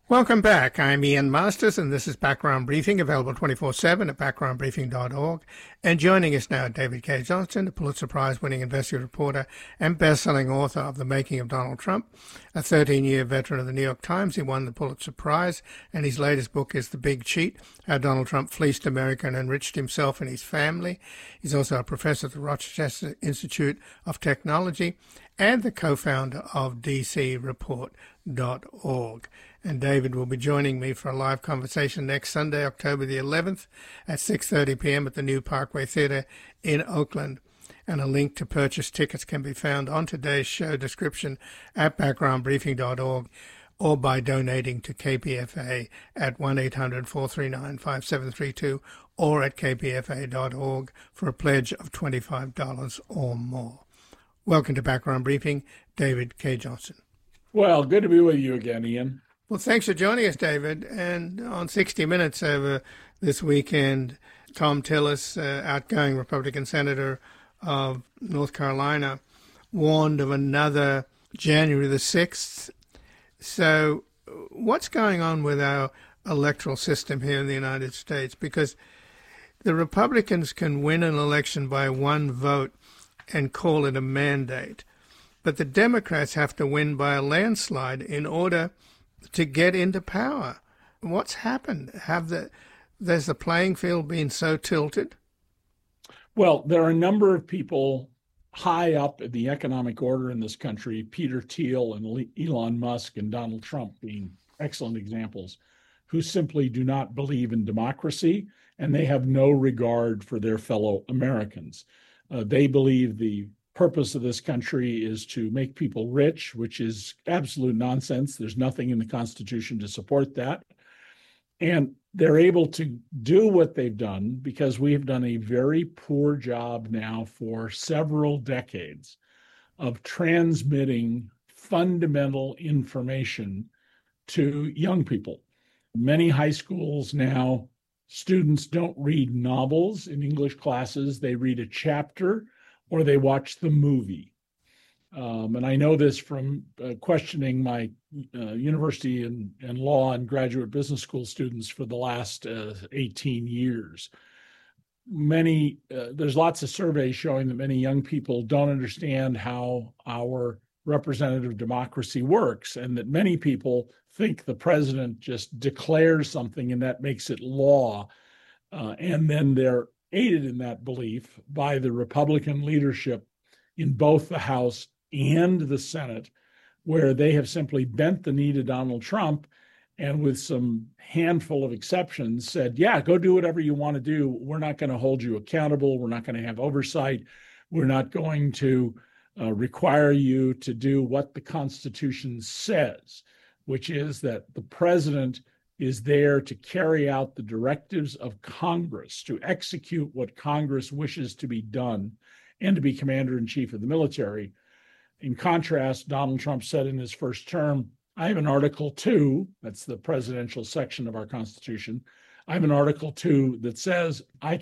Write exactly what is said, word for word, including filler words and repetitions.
Welcome back. I'm Ian Masters, and this is Background Briefing, available twenty-four seven at background briefing dot org. And joining us now, David Cay Johnston, a Pulitzer Prize-winning investigative reporter and best-selling author of The Making of Donald Trump, a thirteen-year veteran of the New York Times. He won the Pulitzer Prize, and his latest book is The Big Cheat, How Donald Trump Fleeced America and Enriched Himself and His Family. He's also a professor at the Rochester Institute of Technology and the co-founder of D C report dot org. And David will be joining me for a live conversation next Sunday, October the eleventh at six thirty p.m. at the New Parkway Theatre in Oakland. And a link to purchase tickets can be found on today's show description at background briefing dot org or by donating to K P F A at one eight hundred four three nine five seven three two or at k p f a dot org for a pledge of twenty-five dollars or more. Welcome to Background Briefing, David Cay Johnston. Well, good to be with you again, Ian. Well, thanks for joining us, David. And on sixty minutes over this weekend, Thom Tillis, uh, outgoing Republican senator of North Carolina, warned of another January the sixth. So what's going on with our electoral system here in the United States? Because the Republicans can win an election by one vote and call it a mandate, but the Democrats have to win by a landslide in order to get into power. What's happened? Have the there's the playing field been so tilted? Well, there are a number of people high up in the economic order in this country, Peter Thiel and Elon Musk and Donald Trump being excellent examples, who simply do not believe in democracy, and they have no regard for their fellow Americans. Uh, they believe the purpose of this country is to make people rich, which is absolute nonsense. There's nothing in the Constitution to support that. And they're able to do what they've done because we have done a very poor job now for several decades of transmitting fundamental information to young people. Many high schools now, students don't read novels in English classes. They read a chapter or they watch the movie. Um, and I know this from uh, questioning my uh, university and, and law and graduate business school students for the last uh, eighteen years. Many, uh, there's lots of surveys showing that many young people don't understand how our representative democracy works, and that many people think the president just declares something and that makes it law. Uh, and then they're aided in that belief by the Republican leadership in both the House and the Senate, where they have simply bent the knee to Donald Trump and with some handful of exceptions said, yeah, go do whatever you want to do. We're not going to hold you accountable. We're not going to have oversight. We're not going to uh, require you to do what the Constitution says, which is that the president is there to carry out the directives of Congress, to execute what Congress wishes to be done, and to be commander-in-chief of the military. In contrast, Donald Trump said in his first term, I have an Article two, that's the presidential section of our Constitution, I have an Article two that says I